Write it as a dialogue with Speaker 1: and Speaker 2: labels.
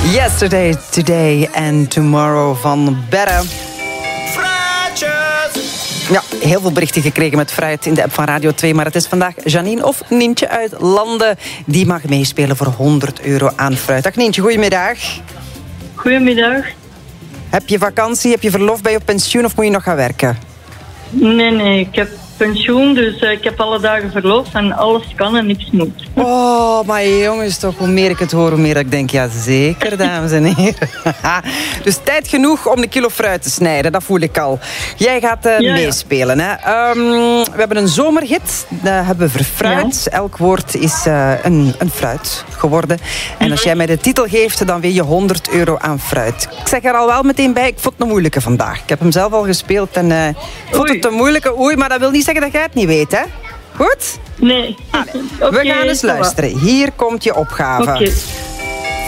Speaker 1: Yesterday, Today and Tomorrow van Berre. Ja, heel veel berichten gekregen met fruit in de app van Radio 2. Maar het is vandaag Janine of Nientje uit Landen die mag meespelen voor €100 aan fruit. Dag Nientje, goedemiddag.
Speaker 2: Goedemiddag.
Speaker 1: Heb je vakantie, heb je verlof, ben je op pensioen of moet je nog gaan werken?
Speaker 2: Nee, ik heb pensioen, dus ik heb alle dagen verlof en alles kan en niks moet.
Speaker 1: Oh, maar jongens, toch, hoe meer ik het hoor, hoe meer ik denk, ja zeker, dames en heren. Dus tijd genoeg om de kilo fruit te snijden, dat voel ik al. Jij gaat meespelen, hè. We hebben een zomerhit, dat hebben we verfruit. Ja. Elk woord is een fruit geworden. En als jij mij de titel geeft, dan win je €100 aan fruit. Ik zeg er al wel meteen bij, ik vond het een moeilijke vandaag. Ik heb hem zelf al gespeeld en ik vond het een moeilijke. Maar dat wil niet zeggen dat jij het niet weet, hè? Goed?
Speaker 2: Nee.
Speaker 1: We gaan eens luisteren. Hier komt je opgave.
Speaker 2: Okay.